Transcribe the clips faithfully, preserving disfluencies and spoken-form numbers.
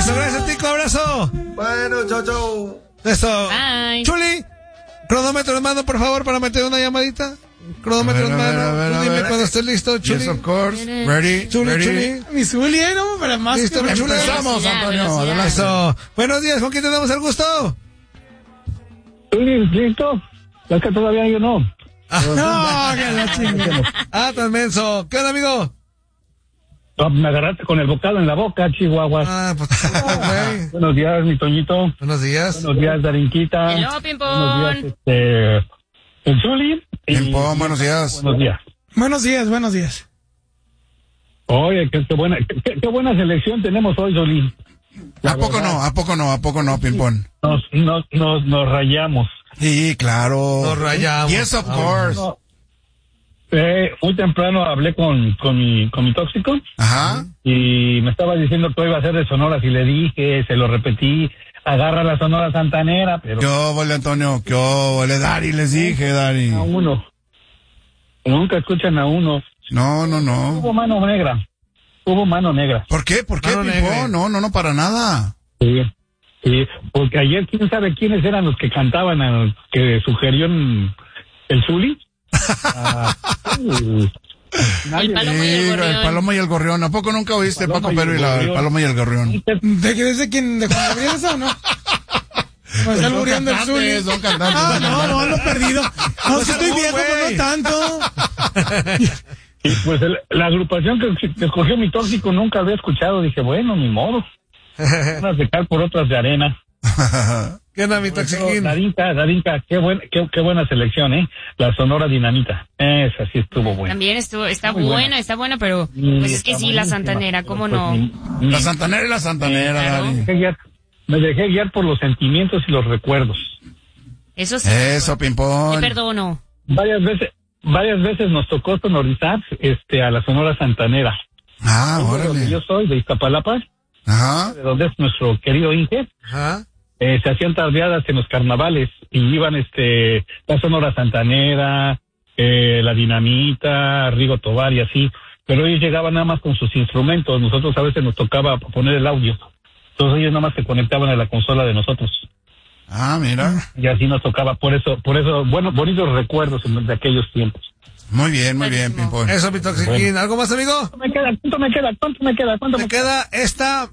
Eso, gracias, Tico, abrazo. Bueno, chau, chau. Eso. Bye. Chuli, cronómetro en mano, por favor, para meter una llamadita. Cronómetro en mano. Tú dime cuando estés listo, Chuli. Yes, of course. Ready, Chuli, ready. Chuli. Mi Zuli, ¿no? Para más. Listo, que mi Chuli. Empezamos, Ya, Antonio. velocidad. Adelante. Eso. Buenos días, ¿con quién tenemos el gusto? Zuli, ¿listo? Es que todavía yo no. No, que la chingada. Ah, tan menso. ¿Qué onda, amigo? No, me agarraste con el bocado en la boca, Chihuahua. Ah, pues, güey. Buenos días, mi Toñito. Buenos días. Buenos días, Darinquita. Hello, Buenos Pimpón. días, este... El Zuli. y- Pimpón, buenos días. Buenos días. Buenos días, buenos días. Oye, qué, qué buena, qué, qué buena selección tenemos hoy, Zuli. La ¿A poco verdad, no? ¿A poco no? ¿A poco no, Pimpón? Nos, nos, nos, nos rayamos. Sí, claro. Nos rayamos. Yes, of course. No, eh, muy temprano hablé con, con, mi, con mi tóxico Ajá. y me estaba diciendo que iba a ser de Sonora. Si le dije, se lo repetí, agarra la Sonora Santanera, pero ¿Qué óvole, Antonio? ¿Qué óvole? Dari, les dije, Dari. a uno. Nunca escuchan a uno. No, no, no. Hubo mano negra. Hubo mano negra. ¿Por qué? ¿Por qué, Mano Pimpón? negra. No, no, no, para nada. Sí, sí. Porque ayer, ¿quién sabe quiénes eran los que cantaban, al- que sugirió en el Zuli? Ah, sí. Nadie. El Paloma y el Sí, Gorrión. el Paloma y el Gorrión. ¿A poco nunca oíste Paloma Paco y el Pérez y la, el Gorrión. Paloma y el Gorrión? ¿De qué desde quién? ¿De Juan Gabriel eso o no? Pues está muriendo el Zuli. cantantes, son cantantes. Ah, no, no, ando perdido. No, si estoy Muy viejo, güey. pero no tanto. Y pues el- la agrupación que, que escogió mi tóxico nunca había escuchado. Dije, bueno, ni modo. Unas de cal por otras de arena. ¿Qué onda, mi toxiquín? Darinka, Darinka, qué, buen, qué, qué buena selección, ¿eh? La Sonora Dinamita. Esa sí estuvo buena. También estuvo, está Muy buena, buena. está buena, pero Sí, pues es que está sí, la buenísima. Santanera, ¿cómo Pues, no? ni- ni- La Santanera y la Santanera, Claro. Dari. me dejé guiar- me dejé guiar por los sentimientos y los recuerdos. Eso sí. Eso, Te Pimpón. perdono. Varias veces, varias veces nos tocó sonorizar este a la Sonora Santanera. Ah, De donde órale. yo soy, de Iztapalapa, Ajá. de donde es nuestro querido Inge. Ajá. Eh, se hacían tardeadas en los carnavales y iban este la Sonora Santanera, eh, la Dinamita, Rigo Tobar y así, pero ellos llegaban nada más con sus instrumentos. Nosotros a veces nos tocaba poner el audio, entonces ellos nada más se conectaban a la consola de nosotros Ah, mira. y así nos tocaba. Por eso, por eso, bueno, bonitos recuerdos de aquellos tiempos. Muy bien, muy bien, Pimpón. Eso, mi toxiquín. ¿Algo más, amigo? ¿Cuánto me queda? ¿Cuánto me queda? ¿Cuánto me queda? ¿Cuánto Me me queda? queda esta,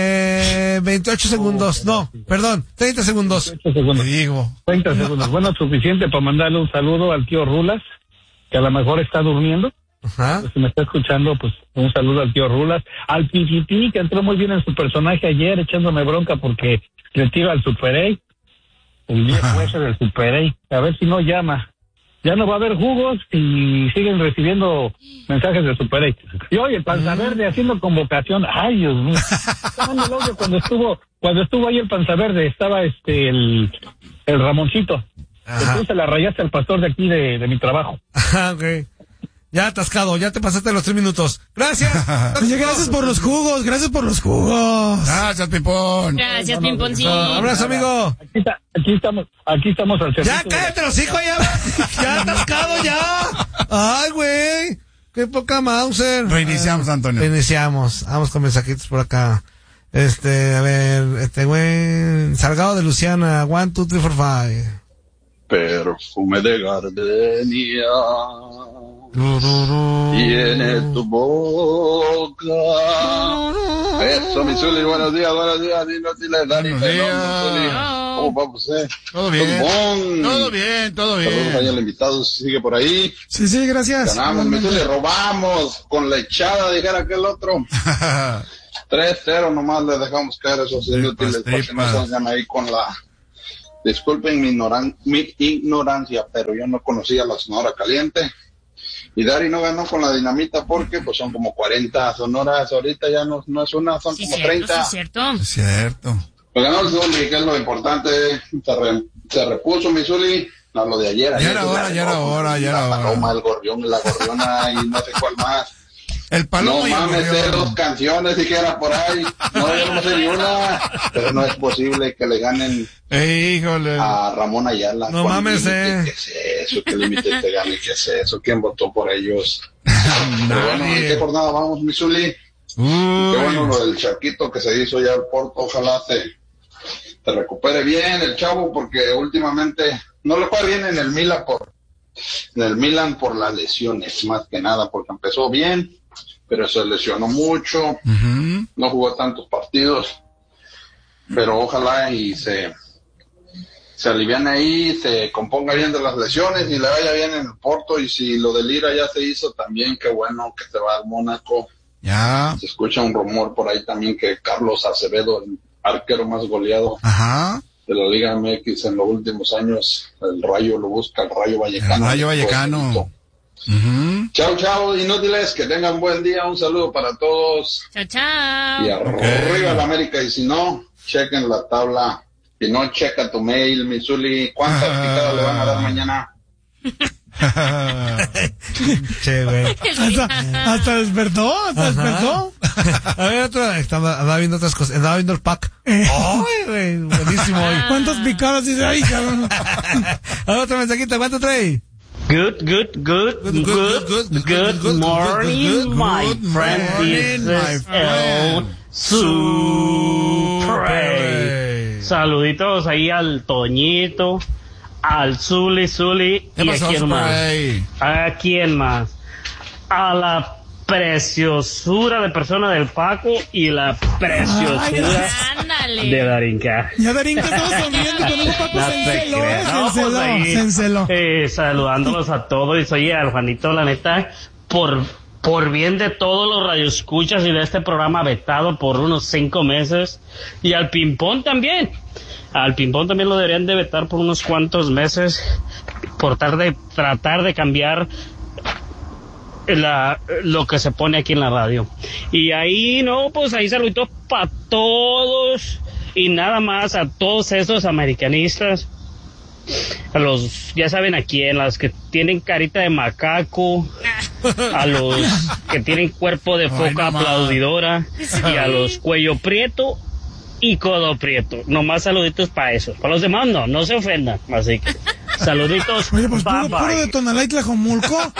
eh, veintiocho segundos. No, perdón, treinta segundos. Ocho Te segundos. digo. treinta segundos. Bueno, suficiente para mandarle un saludo al tío Rulas, que a lo mejor está durmiendo. Ajá. Pues, si me está escuchando, pues un saludo al tío Rulas. Al Piquití, que entró muy bien en su personaje ayer, echándome bronca porque le tiro al Super A. El viejo ese del Super A. A ver si no llama. Ya no va a haber jugos y siguen recibiendo mensajes del Super A. Y oye, el Panza Verde haciendo convocación. Ay, Dios mío. Tomando el audio cuando estuvo, cuando estuvo ahí el Panza Verde, estaba este, el, el Ramoncito. Ajá. Entonces la rayaste al pastor de aquí de, de mi trabajo. Ajá, ok. Ya atascado, ya te pasaste los tres minutos. Gracias. Oye, gracias por los jugos, gracias por los jugos. Gracias, Pimpón. Gracias, Pimponcín. Ah, abrazo, amigo. Aquí, está, aquí estamos, aquí estamos al servicio. Ya, cállate los hijos, ya. Ya atascado, ya. Ay, güey. Qué poca Mauser. Reiniciamos, Antonio. Reiniciamos. Vamos con mensajitos por acá. Este, a ver, este güey. Salgado de Luciana. One, two, three, four, five. Perfume de gardenia tiene tu boca. Eso, mi Zuli, buenos días, buenos días. Dinos, diles, Dani, Buenos Pelón, días. Zuli. ¿Cómo va usted? Todo bien. Tumbón. Todo bien, todo Saludos ahí bien. al invitado, sigue por ahí. Sí, sí, gracias. Ganamos, mi Zuli, robamos con la echada, dijera aquel otro. tres cero nomás le dejamos caer a esos inútiles para que no tripas. se vayan ahí con la... Disculpen mi, ignoran... mi ignorancia, pero yo no conocía la Sonora Caliente. Y Dari no ganó con la Dinamita porque pues son como cuarenta sonoras, ahorita ya no, no es una, son Sí, como cierto, treinta. sí, cierto. Es cierto. Pues ganó el Zuli, que es lo importante, se, re- se repuso mi Zuli, a lo de ayer. Ya ayer era se hora, ganó ya era hora, ya era La hora. Paloma, el Gorrión, la Gorriona y no sé cuál más. El Paloma No y el mames, sé Gorrión. dos canciones siquiera por ahí. No, yo no sé ni una. Pero no es posible que le ganen Eh, híjole. a Ramón Ayala. No ¿Cuál mames, límite? eh. ¿Qué es eso? ¿Qué límite te gane? ¿Qué es eso? ¿Quién votó por ellos? Pero bueno, ¿en qué jornada vamos, mi Zuli? Qué bueno lo del Chaquito que se hizo ya al Porto, ojalá se, se recupere bien el chavo, porque últimamente no le fue bien en el Milan por, en el Milan por las lesiones, más que nada, porque empezó bien, pero se lesionó mucho, uh-huh. no jugó tantos partidos, pero ojalá y se, se aliviane ahí, se componga bien de las lesiones y le vaya bien en el Porto, y si lo del Lira ya se hizo también, qué bueno que se va al Mónaco. Ya. Se escucha un rumor por ahí también que Carlos Acevedo, el arquero más goleado Ajá. de la Liga M X en los últimos años, el Rayo lo busca, el Rayo Vallecano. El Rayo Vallecano. Uh-huh. Chao, chao, inútiles, que tengan buen día, un saludo para todos. Chao, chao. Y arriba okay. la América, y si no, chequen la tabla. Si no, checa tu mail, mi Zuli. ¿Cuántas ah. picadas le van a dar mañana? Che, güey. Hasta, hasta despertó, hasta Ajá. despertó. A ver, otra, estaba, andaba viendo otras cosas, andaba viendo el pack. Eh. ¡Ay, güey! Buenísimo hoy. ¿Cuántas picadas dice ahí, cabrón? A ver, otra mensajita, ¿cuánto trae? Good, good, good, good, good, good, good, good morning, my friend. This is El Supre. Saluditos ahí al Toñito, al Zuli Zuli, y a quién más, a quién más, a la preciosura de persona del Paco y la preciosura Ay, de Darinka. Ya Darinka estamos comiendo con un Paco no se enceló, no, se enceló, pues se enceló. Eh, saludándolos a todos, y oye, al Juanito, la neta, por por bien de todos los radioescuchas y de este programa vetado por unos cinco meses, y al Pimpón también. Al Pimpón también lo deberían de vetar por unos cuantos meses, por tratar de, tratar de cambiar la, lo que se pone aquí en la radio. Y ahí, no, pues ahí saluditos para todos, y nada más a todos esos americanistas, a los, ya saben a quién, las que tienen carita de macaco, a los que tienen cuerpo de foca Ay, no aplaudidora, y a los cuello prieto y codo prieto. Nomás saluditos para eso. Para los demás no, no se ofendan. Así que, saluditos. Oye, pues bye, puro, bye. puro de Tonalá y Tlajomulco.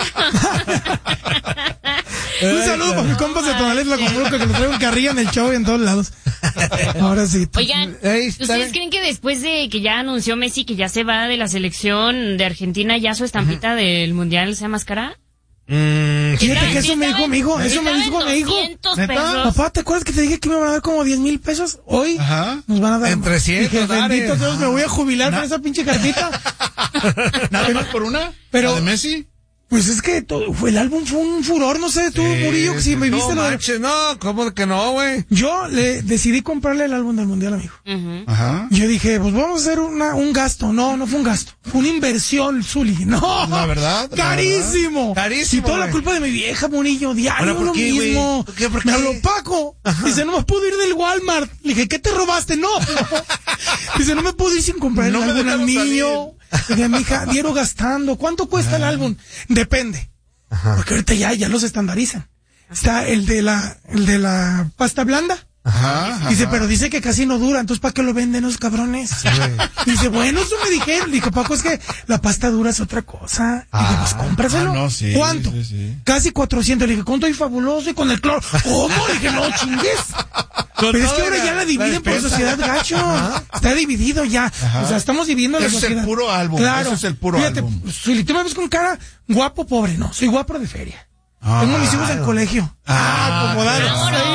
Un saludo para mis compas de Tonalá y Tlajomulco, que les traigo carrilla en el show y en todos lados. Ahora sí. Oigan, ¿ustedes creen que después de que ya anunció Messi que ya se va de la selección de Argentina, ya su estampita uh-huh. del Mundial sea más cara? Mm, fíjate que eso me dijo mi hijo, eso me dijo mi hijo. Papá, ¿te acuerdas que te dije que me iban a dar como diez mil pesos? Hoy Ajá. nos van a dar en trescientos. Dije, bendito Dios, me voy a jubilar con esa pinche cartita. ¿Nada más por una? Pero, ¿La de Messi? Pues es que todo, fue, el álbum fue un furor, no sé, tú, sí, Murillo, si me viste no, lo manches, no, ¿cómo que no, güey? Yo le decidí comprarle el álbum del Mundial, amigo. Uh-huh. Ajá. Yo dije, pues vamos a hacer una, un gasto. No, no fue un gasto, fue una inversión, Zuli. No, la verdad. Carísimo. La verdad. Carísimo. Y toda wey. La culpa de mi vieja, Murillo, diario ¿Por lo qué, mismo. ¿Por qué, por qué? Me habló Paco. Ajá. Dice, no me puedo ir del Walmart. Le dije, ¿qué te robaste? No. Dice, no me puedo ir sin comprar no el álbum al niño. Le dije, mija, diario gastando. ¿Cuánto cuesta ah. el álbum? Depende. Ajá. Porque ahorita ya, ya los estandarizan. Está el de la, el de la pasta blanda. Ajá, dice, ajá. pero dice que casi no dura, entonces ¿para qué lo venden los cabrones? Sí. Dice, bueno, eso me dijeron. Dijo, Paco, es que la pasta dura es otra cosa. Ah, dije, pues cómpraselo. Ah, no, sí, ¿cuánto? Sí, sí. Casi cuatrocientos. Le dije, ¿cuánto? Y fabuloso, y con el cloro. ¿Cómo? Le dije, no chingues. Pero es que ahora la, ya la dividen la por sociedad, gacho. Ajá. Está dividido ya. Ajá. O sea, estamos dividiendo la Eso sociedad. Es el puro álbum. Claro. Eso es el puro Fíjate, álbum. Si tú me ves con cara guapo, pobre, no. Soy guapo de feria. Ah, tengo mis hijos en colegio. Ah, acomodados.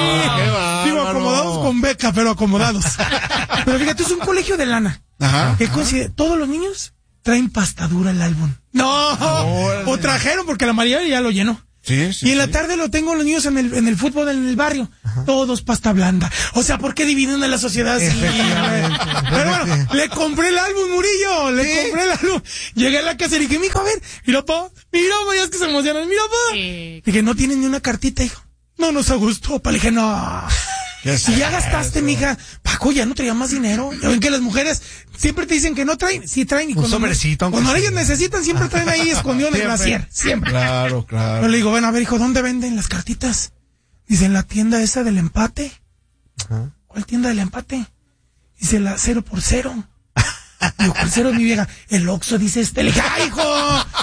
Ah, sí. Digo, acomodados con beca, pero acomodados. Pero fíjate, es un colegio de lana. Ajá. ¿Qué coincide? Todos los niños traen pastadura el álbum. No, o trajeron porque la María ya lo llenó. Sí, sí, y en la sí. tarde lo tengo los niños en el, en el fútbol en el barrio. Ajá. Todos pasta blanda. O sea, ¿por qué dividen a la sociedad así? Pero bueno, le compré el álbum, Murillo. Le ¿Sí? compré el álbum. Llegué a la casa y dije, mijo, a ver, mira, pa, mira, pa, ya es que se emocionan, mira, pa. Sí. Dije, no tienen ni una cartita, hijo. No nos gustó, pa. Le dije, no. Si ya gastaste, mija, Paco, ya no traía más dinero. Ya ven que las mujeres siempre te dicen que no traen, sí traen. Y un sobrecito. Cuando ellas necesitan, siempre traen ahí escondido en el brasier. Siempre. Claro, claro. Yo le digo, ven a ver, hijo, ¿dónde venden las cartitas? Dice, en la tienda esa del empate. Ajá. ¿Cuál tienda del empate? Dice, la cero por cero. Digo, ¿cuál cero, mi vieja? El Oxxo, dice este. Le dije, ¡ay, hijo!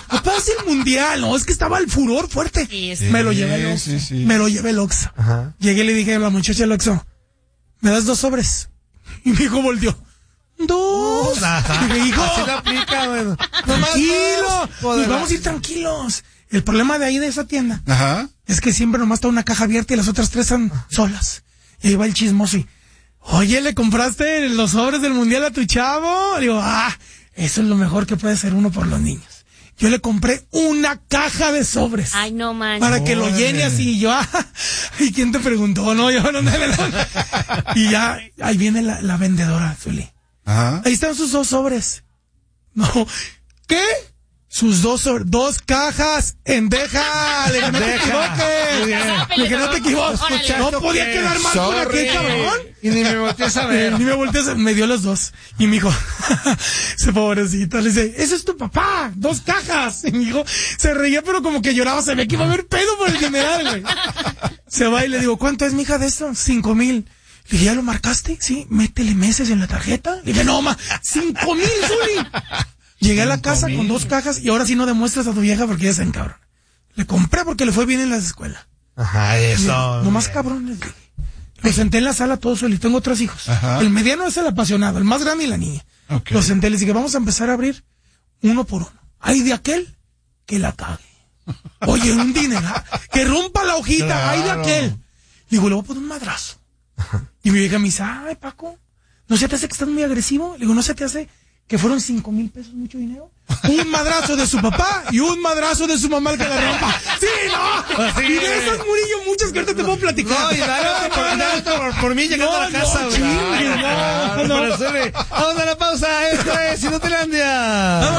papá, es el mundial. No, es que estaba el furor fuerte. Sí, sí. Me lo llevé el Oxxo. Sí, sí. Me lo llevé el Oxxo. Ajá. Llegué y le dije a la muchacha del Oxxo, ¿me das dos sobres? Y mi hijo volteó. Dos. Y me dijo, así la aplica, güey. Tranquilo. Nos vamos a ir tranquilos. El problema de ahí de esa tienda Ajá. es que siempre nomás está una caja abierta y las otras tres están solas. Y ahí va el chismoso y, oye, ¿le compraste los sobres del mundial a tu chavo? Le digo, ah, eso es lo mejor que puede hacer uno por los niños. Yo le compré una caja de sobres. Ay, no manches. Para que lo llene así. Y yo, ah, ¿y quién te preguntó? No, yo no, no, no, no. Y ya, ahí viene la, la vendedora, Zuli. Ajá. Ahí están sus dos sobres. No, ¿qué? Sus dos sobres, dos cajas en deja. Le dije, no te equivoques. Le dije, no te equivoques. No podía quedar mal con aquel cabrón. Y ni me volteé a ver. Ni me volteé a ver. Me dio los dos. Y mi hijo, ese pobrecito, le dice, ese es tu papá, dos cajas. Y mi hijo se reía, pero como que lloraba. Se ve que iba a haber pedo por el general, güey. Se va y le digo, ¿cuánto es, mija, de esto? Cinco mil. Le dije, ¿ya lo marcaste? Sí, métele meses en la tarjeta. Le dije, no, ma, cinco mil, Zuli. Llegué a la casa con dos cajas y ahora sí no demuestras a tu vieja porque ella se encabrona. Le compré porque le fue bien en la escuela. Ajá, eso. No más cabrón les dije. Lo senté en la sala todo solo y tengo tres hijos. Ajá. El mediano es el apasionado, el más grande y la niña. Okay. Lo senté y les dije, vamos a empezar a abrir uno por uno. Hay de aquel que la cague. Oye, un dinero, que rompa la hojita, claro. Hay de aquel. Digo, le voy a poner un madrazo. Y mi vieja me dice, ay, Paco, ¿no se te hace que estás muy agresivo? Le digo, ¿no se te hace que fueron cinco mil pesos mucho dinero? Un madrazo de su papá y un madrazo de su mamá el que la rompa. ¡Sí, no! Así, y de esas, Murillo, muchas que ahorita te puedo platicar. No, y dale por, dale por, por mí llegando no, a la casa, no, güey. No, no, no. Vamos a la pausa, esto es Sinotelandia.